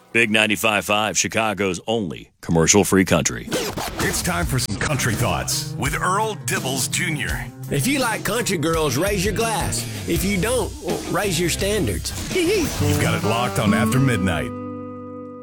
Big 95.5, Chicago's only commercial-free country. It's time for some country thoughts with Earl Dibbles Jr. If you like country girls, raise your glass. If you don't, well, raise your standards. You've got it locked on After Midnight.